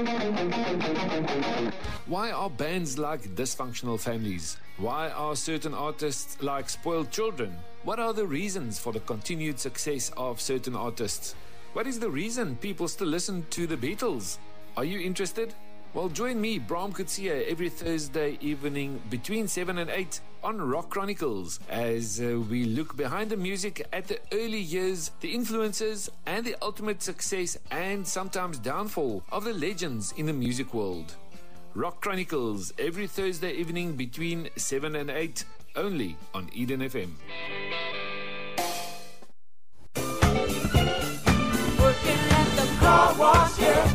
Why are bands like dysfunctional families? Why are certain artists like spoiled children? What are the reasons for the continued success of certain artists? What is the reason people still listen to the Beatles? Are you interested? Well, join me, Bram Kutsia, every Thursday evening between 7 and 8 on Rock Chronicles as we look behind the music at the early years, the influences, and the ultimate success and sometimes downfall of the legends in the music world. Rock Chronicles every Thursday evening between 7 and 8 only on Eden FM. Working at the car wash, yeah.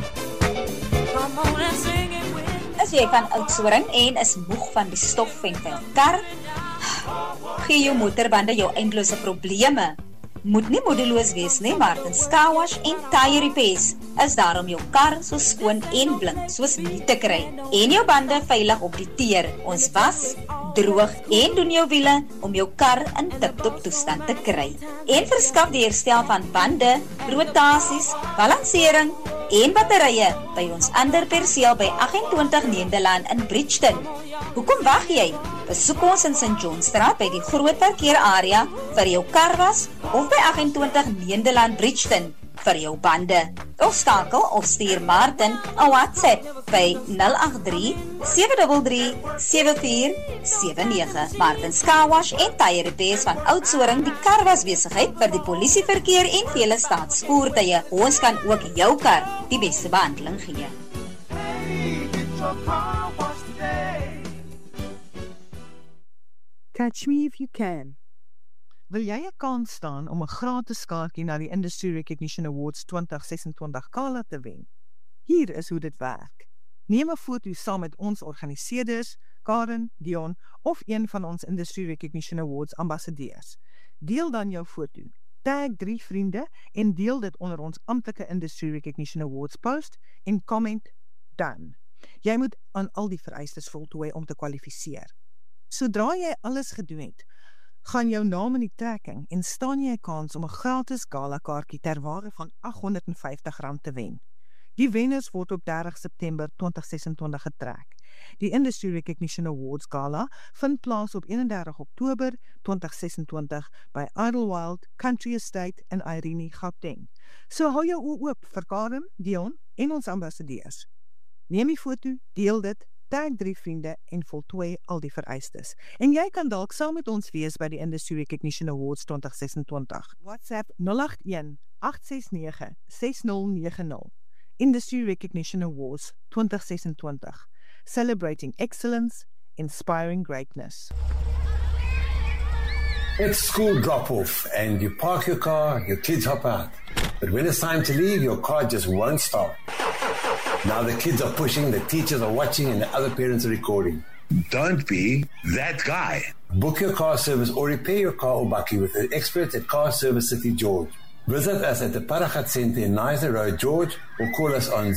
As jy van Oudtshoorn en is moeg van die stof en vuil kar, gee jou motorbande jou eindelose probleme. Moet nie moedeloos wees nie, Martins Car Wash en Tire Repairs is daar om jou kar so skoon en blink soos nie te kry en jou bande veilig op die teer. Ons was, droog en doen jou wiele om jou kar in tip-top toestand te kry. En verskaf die herstel van bande, rotasies, balansering en batterye by ons ander perseel by 28 Nederland in Bridgeton. Hoekom wag jy? Besoek ons in St. Johnstraat by die groot parkeerarea vir jou karwas of by 28 Nederland Bridgeton vir jou bande. Of skakel of stuur Martin 'n WhatsApp by 083-733-7479. Martins Car Wash en Tire Repairs van Oudtshoorn, die karwasbesigheid vir die polisieverkeer en vele staatsvoertuie. Ons kan ook jou kar die beste behandeling gee. Catch me if you can. Wil jy 'n kans staan om 'n gratis kaartjie na die Industry Recognition Awards 2026 gala te wen? Hier is hoe dit werk. Neem 'n foto saam met ons organiseerders, Karen, Dion of een van ons Industry Recognition Awards ambassadeurs. Deel dan jou foto. Tag 3 vriende en deel dit onder ons amptelike Industry Recognition Awards post en comment dan. Jy moet aan al die vereistes voltooi om te kwalifiseer. Sodra jy alles gedoen het, gaan jou naam in die trekking en staan jy 'n kans om 'n gratis gala kaartjie ter waarde van R850 te wen. Die wenners word op 30 September 2026 getrek. Die Industry Recognition Awards Gala vind plaas op 31 Oktober 2026 by Idlewild Country Estate in Irene, Gauteng. So hou jou oë oop vir Karen, Dion en ons ambassadeurs. Neem die foto, deel dit, tag 3 vriende en voltooi al die vereistes. En jy kan dalk saam met ons wees by die Industry Recognition Awards 2026. WhatsApp 081-869-6090. Industry Recognition Awards 2026. Celebrating excellence, inspiring greatness. It's school drop-off and you park your car, your kids hop out. But when it's time to leave, your car just won't start. Now the kids are pushing, the teachers are watching, and the other parents are recording. Don't be that guy. Book your car service or repair your car or bakkie with the experts at Car Service City George. Visit us at the Paragat Centre in Nizer Road, George, or call us on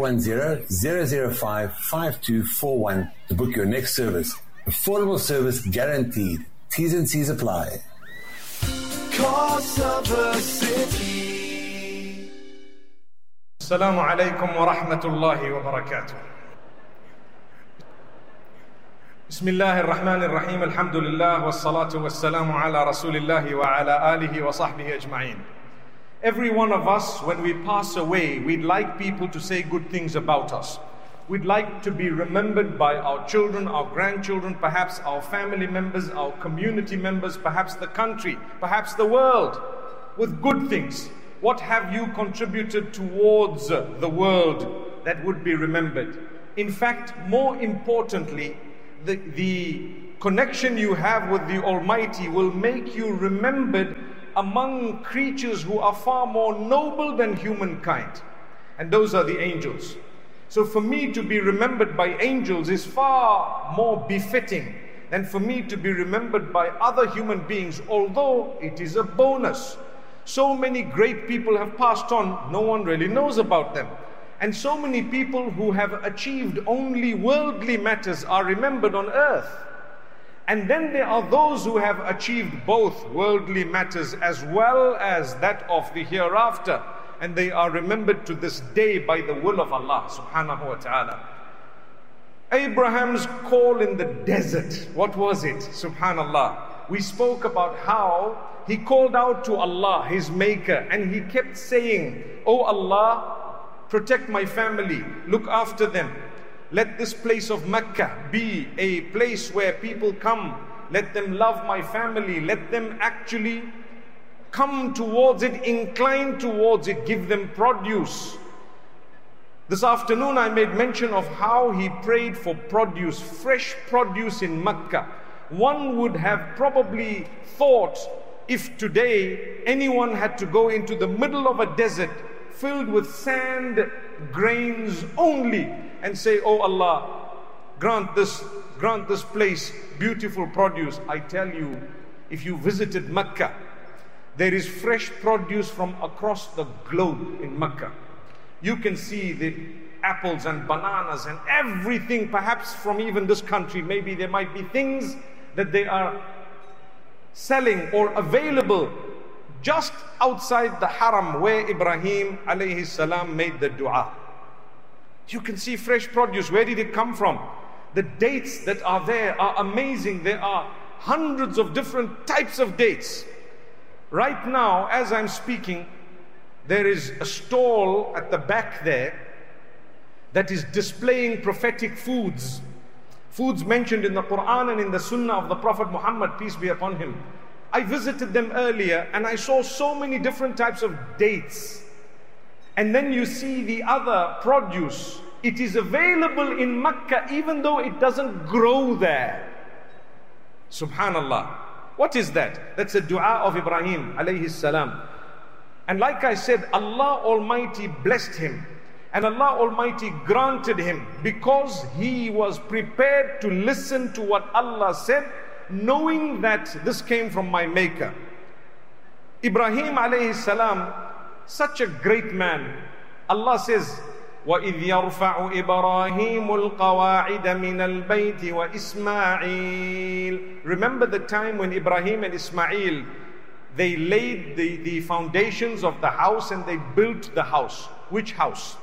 010-005-5241 to book your next service. Affordable service guaranteed. T's and C's apply. Car Service City. السلام عليكم ورحمة الله وبركاته. بسم الله الرحمن الرحيم. الحمد لله والصلاة والسلام على رسول الله وعلى آله وصحبه أجمعين. Every one of us, when we pass away, we'd like people to say good things about us. We'd like to be remembered by our children, our grandchildren, perhaps our family members, our community members, perhaps the country, perhaps the world, with good things. What have you contributed towards the world that would be remembered? In fact, more importantly, the connection you have with the Almighty will make you remembered among creatures who are far more noble than humankind. And those are the angels. So for me to be remembered by angels is far more befitting than for me to be remembered by other human beings, although it is a bonus. So many great people have passed on, no one really knows about them. And so many people who have achieved only worldly matters are remembered on earth. And then there are those who have achieved both worldly matters as well as that of the hereafter. and they are remembered to this day by the will of Allah subhanahu wa ta'ala. Abraham's call in the desert, what was it? Subhanallah. We spoke about how he called out to Allah, his maker, and he kept saying, "Oh Allah, protect my family, look after them. Let this place of Mecca be a place where people come. Let them love my family. Let them actually come towards it, incline towards it, give them produce." This afternoon I made mention of how he prayed for produce, fresh produce in Mecca. One would have probably thought, if today anyone had to go into the middle of a desert filled with sand grains only and say, "Oh Allah, grant this place beautiful produce." I tell you, if you visited Mecca, there is fresh produce from across the globe in Mecca. You can see the apples and bananas and everything, perhaps from even this country. Maybe there might be things that they are selling or available just outside the haram where Ibrahim alayhi salam made the dua. You can see fresh produce. Where did it come from? The dates that are there are amazing. There are hundreds of different types of dates. Right now, as I'm speaking, there is a stall at the back there that is displaying prophetic foods. Foods mentioned in the Quran and in the Sunnah of the Prophet Muhammad, peace be upon him. I visited them earlier and I saw so many different types of dates. And then you see the other produce. It is available in Mecca even though it doesn't grow there. Subhanallah. What is that? That's a dua of Ibrahim alayhi salam. And like I said, Allah Almighty blessed him. And Allah Almighty granted him because he was prepared to listen to what Allah said, knowing that this came from my maker. Ibrahim alayhi salam, such a great man. Allah says, وَإِذْ يَرْفَعُ إِبْرَاهِيمُ الْقَوَاعِدَ مِنَ الْبَيْتِ وَإِسْمَاعِيلُ. Remember the time when Ibrahim and Ismail, they laid the foundations of the house and they built the house. Which house?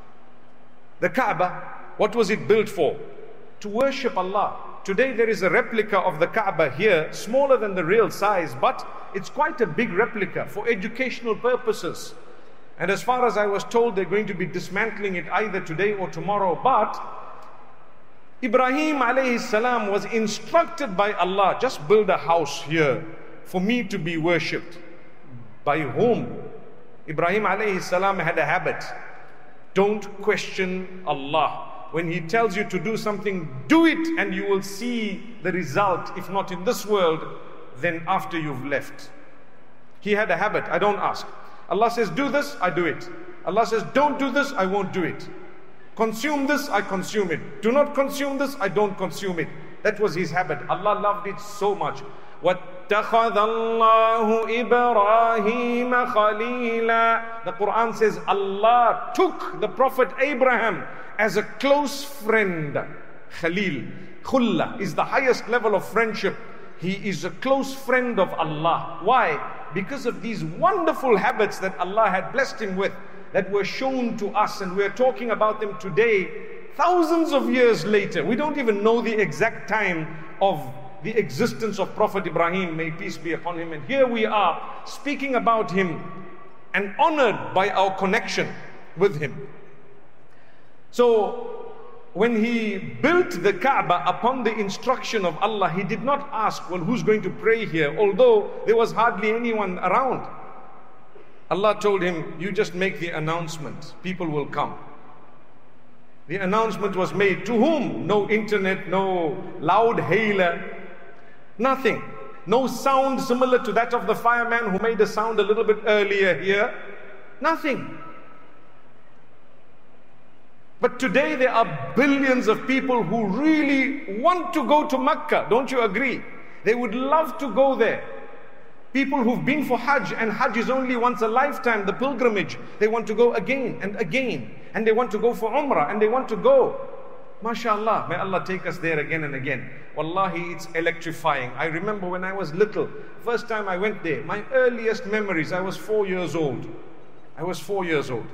The Kaaba. What was it built for? To worship Allah. Today there is a replica of the Kaaba here, smaller than the real size, but it's quite a big replica for educational purposes. And as far as I was told, they're going to be dismantling it either today or tomorrow. But Ibrahim alayhi salam was instructed by Allah, just build a house here for me to be worshipped. By whom? Ibrahim alayhi salam had a habit. Don't question Allah. When He tells you to do something, do it and you will see the result. If not in this world, then after you've left. He had a habit, I don't ask. Allah says, do this, I do it. Allah says, don't do this, I won't do it. Consume this, I consume it. Do not consume this, I don't consume it. That was his habit. Allah loved it so much. وَاتَّخَذَ اللَّهُ إِبْرَاهِيمَ خَلِيلًا. The Quran says Allah took the Prophet Abraham as a close friend. Khalil. Khulla is the highest level of friendship. He is a close friend of Allah. Why? Because of these wonderful habits that Allah had blessed him with, that were shown to us, and we're talking about them today, thousands of years later. We don't even know the exact time of the existence of Prophet Ibrahim, may peace be upon him. And here we are speaking about him and honored by our connection with him. So when he built the Kaaba upon the instruction of Allah, he did not ask, well, who's going to pray here? Although there was hardly anyone around. Allah told him, you just make the announcement, people will come. The announcement was made to whom? No internet, no loud hailer, nothing. No sound similar to that of the fireman who made a sound a little bit earlier here. Nothing. But today there are billions of people who really want to go to Mecca. Don't you agree? They would love to go there. People who've been for Hajj, and Hajj is only once a lifetime, the pilgrimage. They want to go again and again. And they want to go for Umrah, and they want to go. MashaAllah, may Allah take us there again and again. Wallahi, it's electrifying. I remember when I was little, first time I went there, my earliest memories, I was 4 years old. I was 4 years old.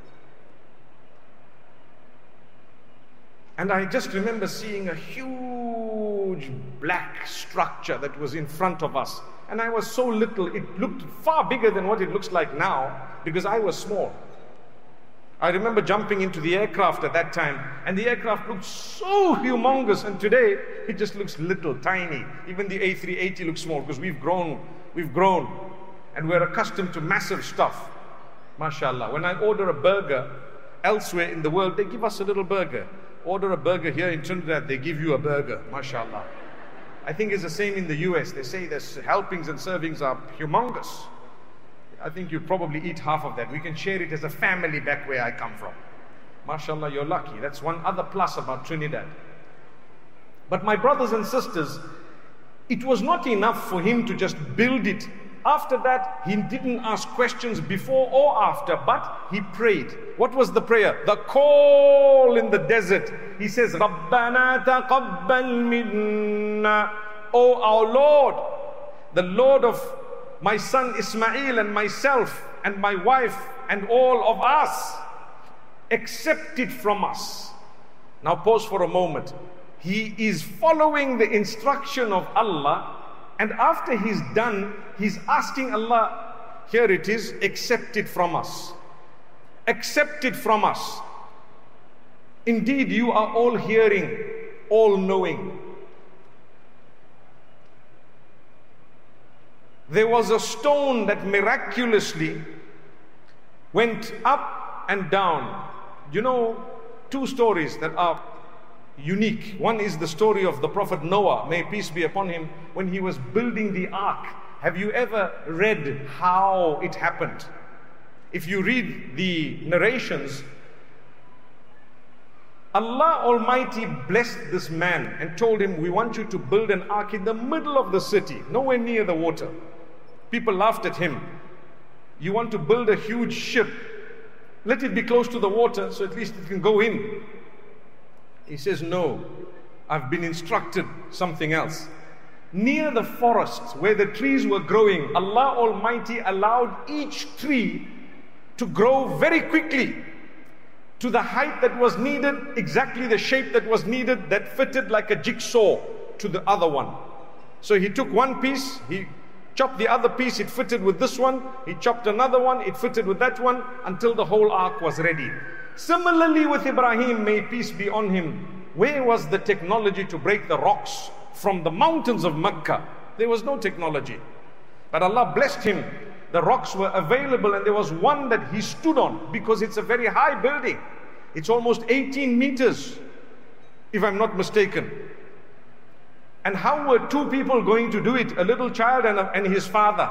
And I just remember seeing a huge black structure that was in front of us. And I was so little, it looked far bigger than what it looks like now because I was small. I remember jumping into the aircraft at that time, and the aircraft looked so humongous, and today it just looks little, tiny. Even the A380 looks small because we've grown, and we're accustomed to massive stuff. MashaAllah. When I order a burger elsewhere in the world, they give us a little burger. Order a burger here in Trinidad, they give you a burger. MashaAllah. I think it's the same in the US. They say the helpings and servings are humongous. I think you probably eat half of that. We can share it as a family back where I come from. MashaAllah, you're lucky. That's one other plus about Trinidad. But my brothers and sisters, it was not enough for him to just build it. After that, he didn't ask questions before or after, but he prayed. What was the prayer? The call in the desert. He says, رَبَّنَا تَقَبَّلْ مِنَّا. Oh our Lord, the Lord of my son Ismail and myself and my wife and all of us, accept it from us. Now pause for a moment. He is following the instruction of Allah, and after he's done, he's asking Allah, here it is, accept it from us. Accept it from us. Indeed, you are all hearing, all knowing. There was a stone that miraculously went up and down. You know, two stories that are unique. One is the story of the Prophet Noah, may peace be upon him, when he was building the ark. Have you ever read how it happened? If you read the narrations, Allah Almighty blessed this man and told him, we want you to build an ark in the middle of the city, nowhere near the water. People laughed at him. You want to build a huge ship, let it be close to the water so at least it can go in. He says, no, I've been instructed something else. Near the forests where the trees were growing, Allah Almighty allowed each tree to grow very quickly to the height that was needed, exactly the shape that was needed, that fitted like a jigsaw to the other one. So he took one piece, he chopped the other piece, it fitted with this one, he chopped another one, it fitted with that one, until the whole ark was ready. Similarly with Ibrahim, may peace be on him, where was the technology to break the rocks from the mountains of Mecca? There was no technology. But Allah blessed him. The rocks were available, and there was one that he stood on because it's a very high building. It's almost 18 meters, if I'm not mistaken. And how were two people going to do it? A little child and his father.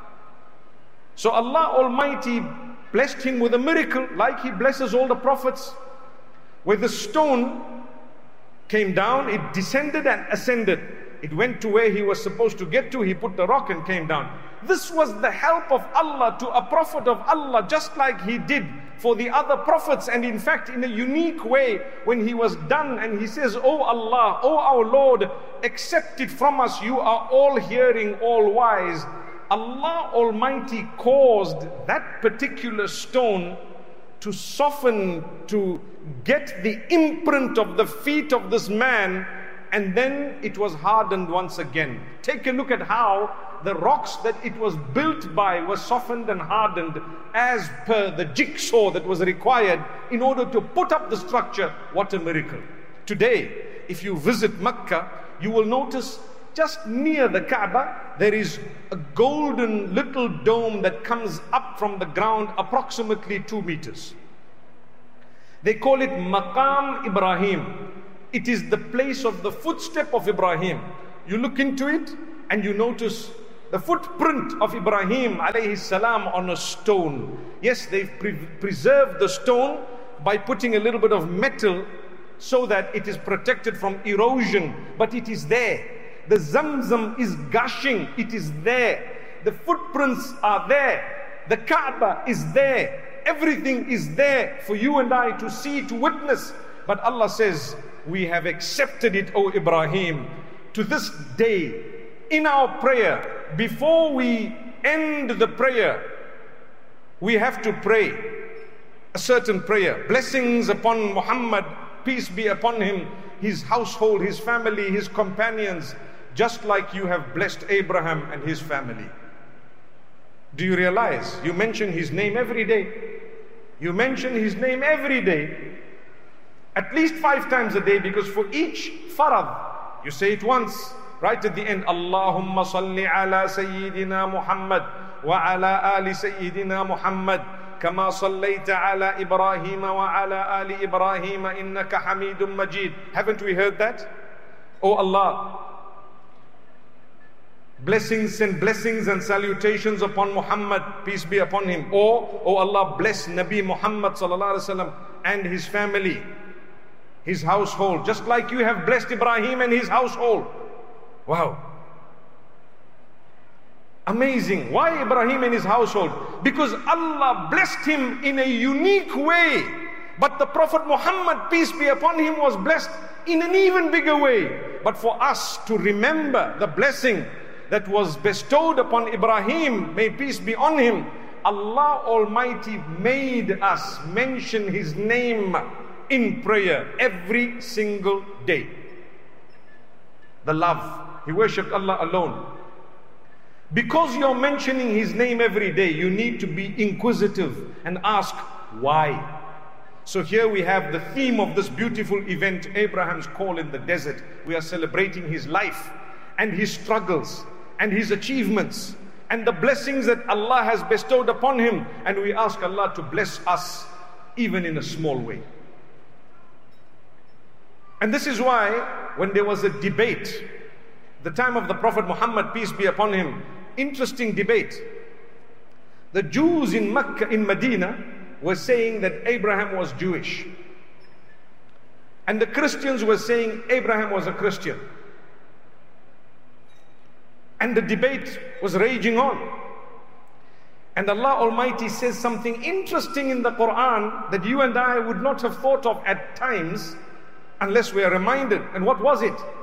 So Allah Almighty blessed him with a miracle, like He blesses all the prophets, where the stone came down, it descended and ascended. It went to where he was supposed to get to, he put the rock and came down. This was the help of Allah to a prophet of Allah, just like He did for the other prophets, and in fact in a unique way when he was done, and he says, oh Allah, oh our Lord, accept it from us, you are all hearing, all wise. Allah Almighty caused that particular stone to soften, to get the imprint of the feet of this man, and then it was hardened once again. Take a look at how the rocks that it was built by were softened and hardened as per the jigsaw that was required in order to put up the structure. What a miracle. Today, if you visit Mecca, you will notice just near the Kaaba, there is a golden little dome that comes up from the ground approximately 2 meters. They call it Maqam Ibrahim. It is the place of the footstep of Ibrahim. You look into it and you notice the footprint of Ibrahim alayhi salam on a stone. Yes, they've preserved the stone by putting a little bit of metal so that it is protected from erosion, but it is there. The Zamzam is gushing, it is there. The footprints are there. The Kaaba is there. Everything is there for you and I to see, to witness. But Allah says, we have accepted it, O Ibrahim. To this day, in our prayer, before we end the prayer, we have to pray a certain prayer. Blessings upon Muhammad, peace be upon him, his household, his family, his companions, just like you have blessed Abraham and his family. Do you realize you mention his name every day? You mention his name every day, at least 5 times a day, because for each farad, you say it once, right at the end, Allahumma salli ala Sayyidina Muhammad wa ala ali Sayyidina Muhammad kama sallaita ala Ibrahim wa ala ali Ibrahim innaka Hamidun Majid. Haven't we heard that? Oh Allah, blessings and salutations upon Muhammad, peace be upon him. Or, oh Allah, bless Nabi Muhammad sallallahu alaihi wasallam and his family, his household, just like you have blessed Ibrahim and his household. Wow. Amazing. Why Ibrahim and his household? Because Allah blessed him in a unique way. But the Prophet Muhammad, peace be upon him, was blessed in an even bigger way. But for us to remember the blessing that was bestowed upon Ibrahim, may peace be on him, Allah Almighty made us mention his name in prayer every single day. The love. He worshipped Allah alone. Because you're mentioning his name every day, you need to be inquisitive and ask why. So here we have the theme of this beautiful event, Abraham's call in the desert. We are celebrating his life and his struggles and his achievements and the blessings that Allah has bestowed upon him. And we ask Allah to bless us even in a small way. And this is why when there was a debate, the time of the Prophet Muhammad, peace be upon him, interesting debate. The Jews in Mecca, in Medina, were saying that Abraham was Jewish. And the Christians were saying Abraham was a Christian. And the debate was raging on. And Allah Almighty says something interesting in the Quran that you and I would not have thought of at times unless we are reminded. And what was it?